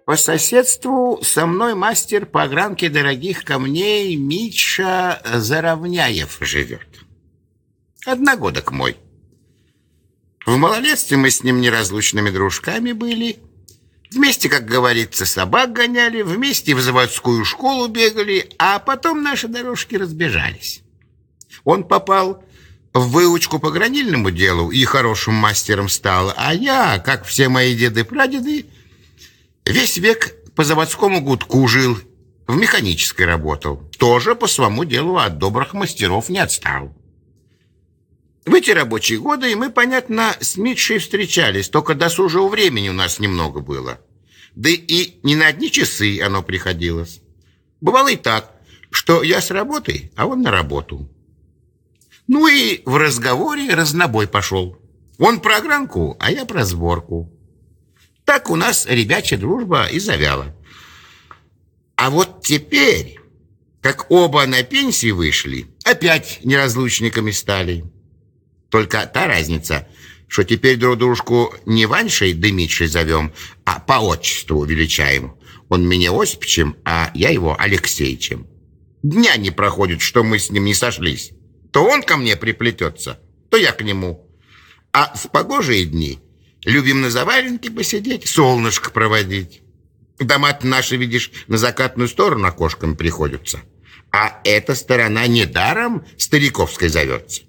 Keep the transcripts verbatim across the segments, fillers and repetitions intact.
По соседству со мной мастер по огранке дорогих камней Митша Заровняев живет. Одногодок мой. В малолетстве мы с ним неразлучными дружками были. Вместе, как говорится, собак гоняли, вместе в заводскую школу бегали, а потом наши дорожки разбежались. Он попал в выучку по гранильному делу и хорошим мастером стал, а я, как все мои деды-прадеды, весь век по заводскому гудку жил, в механической работал. Тоже по своему делу от добрых мастеров не отстал. В эти рабочие годы мы, понятно, с Митшей встречались, только досужего времени у нас немного было. Да и не на одни часы оно приходилось. Бывало и так, что я с работы, а он на работу. Ну и в разговоре разнобой пошел. Он про огранку, а я про сборку. Так у нас ребячья дружба и завяла. А вот теперь, как оба на пенсии вышли, опять неразлучниками стали. Только та разница, что теперь друг дружку не Ваншей да Митшей зовем, а по отчеству величаем. Он меня Осипычем, а я его Алексеичем. Дня не проходит, что мы с ним не сошлись. То он ко мне приплетется, то я к нему. А в погожие дни любим на заваленке посидеть, солнышко проводить. Дома-то наши, видишь, на закатную сторону окошками приходятся. А эта сторона недаром стариковской зовется.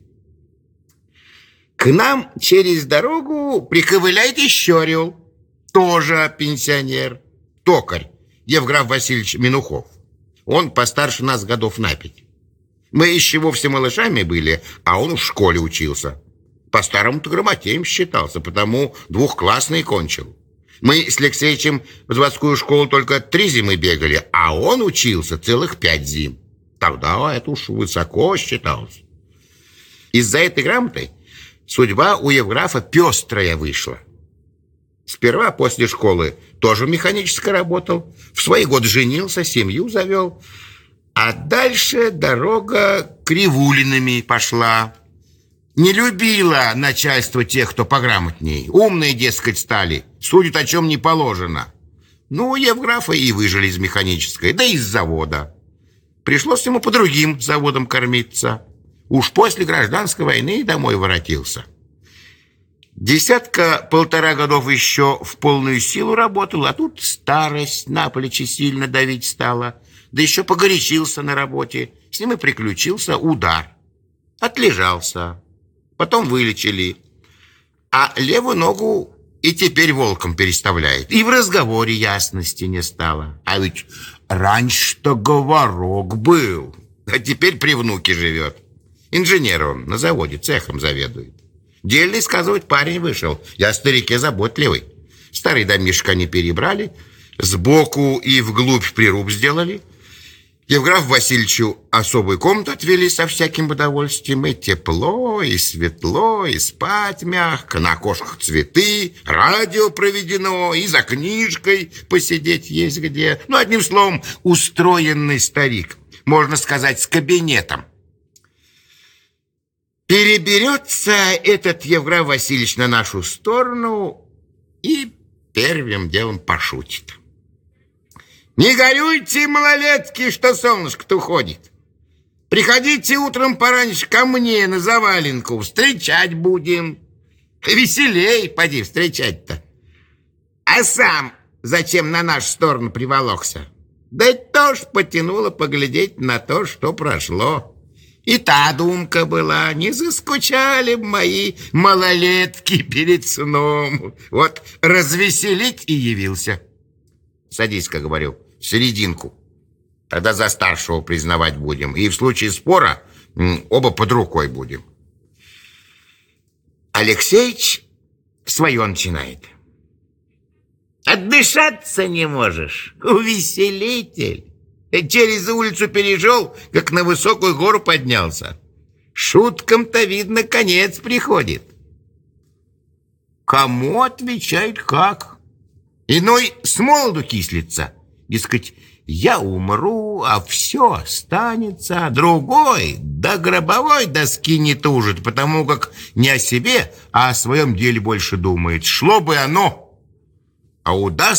К нам через дорогу приковыляет еще орел. Тоже пенсионер. Токарь Евграф Васильевич Минухов. Он постарше нас годов на пять. Мы еще вовсе малышами были, а он в школе учился. По-старому-то грамотеем считался, потому двухклассный кончил. Мы с Алексеичем в заводскую школу только три зимы бегали, а он учился целых пять зим. Тогда это уж высоко считалось. Из-за этой грамоты судьба у Евграфа пестрая вышла. Сперва после школы тоже механически работал, в свои годы женился, семью завел, а дальше дорога кривулинами пошла. Не любила начальство тех, кто пограмотней. Умные, дескать, стали, судят о чем не положено. Ну, Евграфа и выжили из механической, да и из завода. Пришлось ему по другим заводам кормиться. Уж после гражданской войны домой воротился. Десятка-полтора годов еще в полную силу работал, а тут старость на плечи сильно давить стала. Да еще погорячился на работе. С ним и приключился удар. Отлежался. Потом вылечили. А левую ногу и теперь волком переставляет. И в разговоре ясности не стало. А ведь раньше-то говорок был. А теперь при внуке живет. Инженер он, на заводе цехом заведует. Дельный, сказывать, парень вышел. Я о старике заботливый. Старый домишко они перебрали, сбоку и вглубь прируб сделали. Евграфу Васильевичу особую комнату отвели со всяким удовольствием. И тепло, и светло, и спать мягко, на окошках цветы, радио проведено, и за книжкой посидеть есть где. Ну, одним словом, устроенный старик, можно сказать, с кабинетом. Переберется этот Евграф Васильевич на нашу сторону и первым делом пошутит. Не горюйте, малолетки, что солнышко-то уходит. Приходите утром пораньше ко мне на заваленку, встречать будем. Веселей, поди, встречать-то. А сам зачем на нашу сторону приволокся? Да тоже потянуло поглядеть на то, что прошло. И та думка была, не заскучали б мои малолетки перед сном. Вот развеселить и явился. Садись-ка, говорю, в серединку. Тогда за старшего признавать будем. И в случае спора оба под рукой будем. Алексеич свое начинает. Отдышаться не можешь, увеселитель. Через улицу перешел, как на высокую гору поднялся. Шуткам-то, видно, конец приходит. Кому отвечает как? Иной с молоду кислится. Дескать, я умру, а все останется. Другой до гробовой доски не тужит, потому как не о себе, а о своем деле больше думает. Шло бы оно, а удастся.